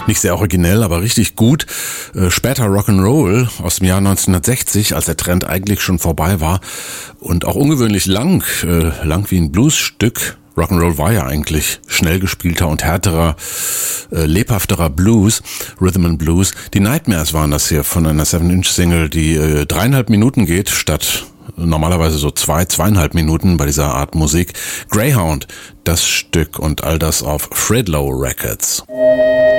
Nicht sehr originell, aber richtig gut. Später Rock'n'Roll aus dem Jahr 1960, als der Trend eigentlich schon vorbei war. Und auch ungewöhnlich lang wie ein Bluesstück. Rock'n'Roll war ja eigentlich schnell gespielter und härterer, lebhafterer Blues, Rhythm and Blues. Die Nightmares waren das hier von einer 7-Inch-Single, die 3,5 Minuten geht, statt normalerweise so 2,5 Minuten bei dieser Art Musik. Greyhound, das Stück und all das auf Fredlow Records.